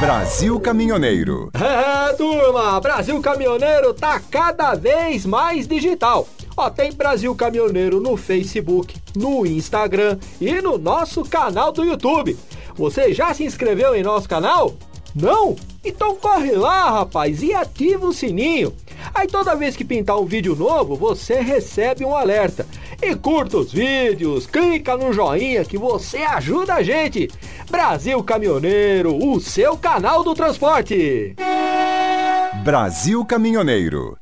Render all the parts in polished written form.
Brasil Caminhoneiro. Turma, Brasil Caminhoneiro tá cada vez mais digital. Tem Brasil Caminhoneiro no Facebook, no Instagram e no nosso canal do YouTube. Você já se inscreveu em nosso canal? Não? Então corre lá, rapaz, e ativa o sininho. Aí toda vez que pintar um vídeo novo, você recebe um alerta. E curta os vídeos, clica no joinha que você ajuda a gente. Brasil Caminhoneiro, o seu canal do transporte. Brasil Caminhoneiro.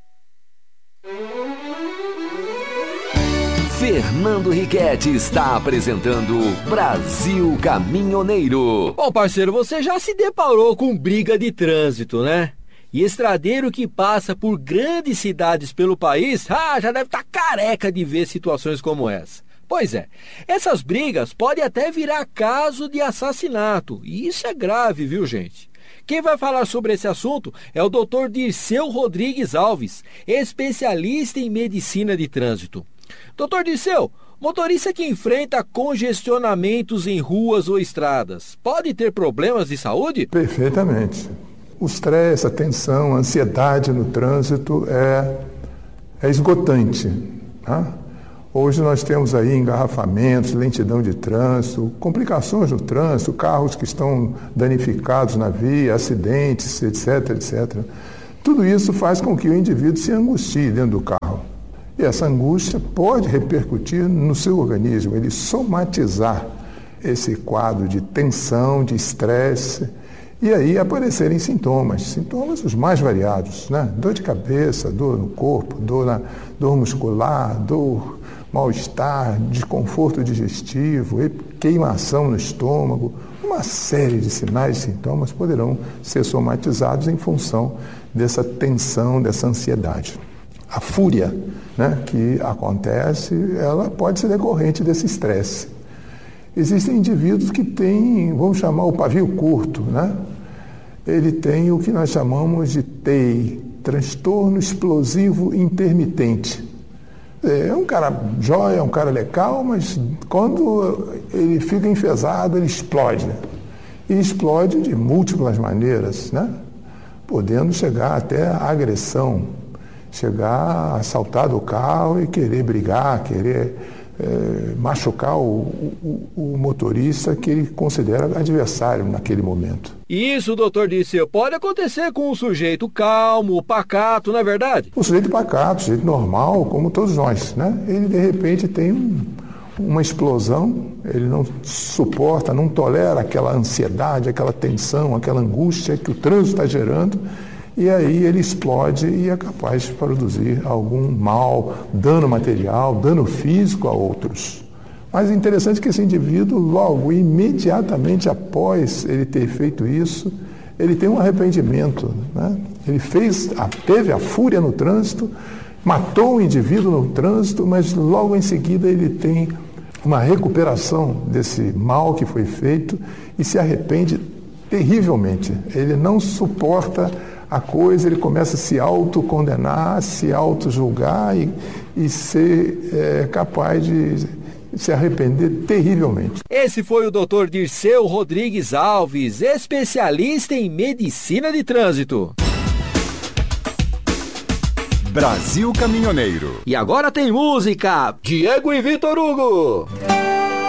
Fernando Riquetti está apresentando Brasil Caminhoneiro. Bom, parceiro, você já se deparou com briga de trânsito, né? E estradeiro que passa por grandes cidades pelo país, já deve estar careca de ver situações como essa. Pois é, essas brigas podem até virar caso de assassinato, e isso é grave, viu, gente? Quem vai falar sobre esse assunto é o Dr. Dirceu Rodrigues Alves, especialista em medicina de trânsito. Doutor Dirceu, motorista que enfrenta congestionamentos em ruas ou estradas, pode ter problemas de saúde? Perfeitamente. O estresse, a tensão, a ansiedade no trânsito é esgotante. Tá? Hoje nós temos aí engarrafamentos, lentidão de trânsito, complicações no trânsito, carros que estão danificados na via, acidentes, etc, etc. Tudo isso faz com que o indivíduo se angustie dentro do carro. E essa angústia pode repercutir no seu organismo, ele somatizar esse quadro de tensão, de estresse, e aí aparecerem sintomas os mais variados, né? Dor de cabeça, dor no corpo, dor muscular, dor, mal-estar, desconforto digestivo, queimação no estômago. Uma série de sinais e sintomas poderão ser somatizados em função dessa tensão, dessa ansiedade. A fúria, né, que acontece, ela pode ser decorrente desse estresse. Existem indivíduos que têm, vamos chamar o pavio curto, né? Ele tem o que nós chamamos de TEI, transtorno explosivo intermitente. É um cara jóia, é um cara legal, mas quando ele fica enfesado, ele explode. E explode de múltiplas maneiras, né? Podendo chegar até a agressão, chegar a saltar do carro e querer brigar, querer machucar o motorista que ele considera adversário naquele momento. Isso, doutor Dirceu, pode acontecer com um sujeito calmo, pacato, não é verdade? O sujeito pacato, o sujeito normal, como todos nós, né? Ele de repente tem uma explosão, ele não suporta, não tolera aquela ansiedade, aquela tensão, aquela angústia que o trânsito está gerando. E aí ele explode e é capaz de produzir algum mal, dano material, dano físico a outros. Mas é interessante que esse indivíduo, logo, imediatamente após ele ter feito isso, ele tem um arrependimento, né? Ele teve a fúria no trânsito, matou o indivíduo no trânsito, mas logo em seguida ele tem uma recuperação desse mal que foi feito e se arrepende terrivelmente. Ele não suporta a coisa, ele começa a se autocondenar, se autojulgar e ser capaz de se arrepender terrivelmente. Esse foi o Dr. Dirceu Rodrigues Alves, especialista em medicina de trânsito. Brasil Caminhoneiro. E agora tem música, Diego e Vitor Hugo.